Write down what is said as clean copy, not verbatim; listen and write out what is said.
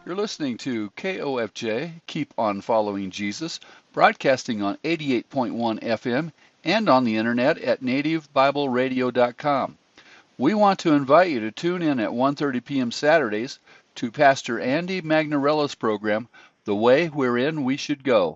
You're listening to KOFJ, Keep On Following Jesus, broadcasting on 88.1 FM and on the internet at nativebibleradio.com. We want to invite you to tune in at 1:30 p.m. Saturdays to Pastor Andy Magnarella's program, The Way Wherein We Should Go.